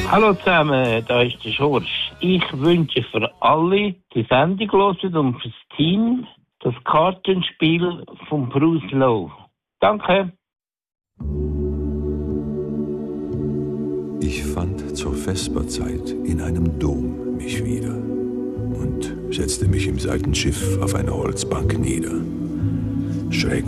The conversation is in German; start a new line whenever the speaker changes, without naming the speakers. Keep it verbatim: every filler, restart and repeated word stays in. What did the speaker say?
Hallo zusammen, da ist der Schorsch. Ich wünsche für alle die Sendung hören und fürs Team das Kartenspiel von Bruce Lowe. Danke.
Ich fand zur Vesperzeit in einem Dom mich wieder und setzte mich im Seitenschiff auf eine Holzbank nieder. Schräg